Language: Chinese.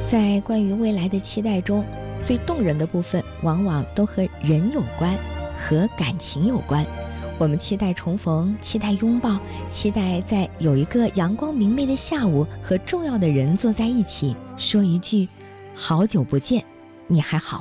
在关于未来的期待中，最动人的部分往往都和人有关，和感情有关。我们期待重逢，期待拥抱，期待在有一个阳光明媚的下午，和重要的人坐在一起，说一句好久不见，你还好